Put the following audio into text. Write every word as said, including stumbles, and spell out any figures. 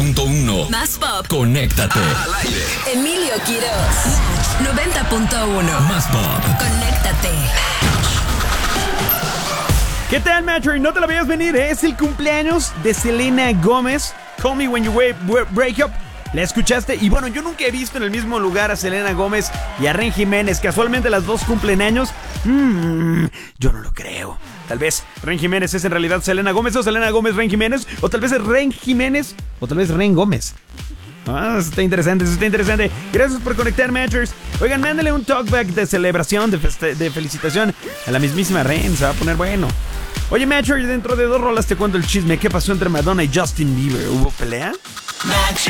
punto uno. Más pop. Conéctate. Al aire. Emilio Quiroz. noventa punto uno. Más pop. Conéctate. ¿Qué tal, Matcher? No te lo veías venir, ¿eh? Es el cumpleaños de Selena Gómez. Call Me When You Wave, Break Up. ¿La escuchaste? Y bueno, yo nunca he visto en el mismo lugar a Selena Gómez y a Ren Jiménez. Casualmente las dos cumplen años. Mm, yo no lo creo. Tal vez Ren Jiménez es en realidad Selena Gómez, o Selena Gómez Ren Jiménez, o tal vez es Ren Jiménez, o tal vez Ren Gómez. Ah, eso está interesante, eso está interesante. Gracias por conectar, Matchers. Oigan, mándale un talkback de celebración, de, feste- de felicitación a la mismísima Ren. Se va a poner bueno. Oye, Matcher, dentro de dos rolas te cuento el chisme. ¿Qué pasó entre Madonna y Justin Bieber? ¿Hubo pelea? Matchers.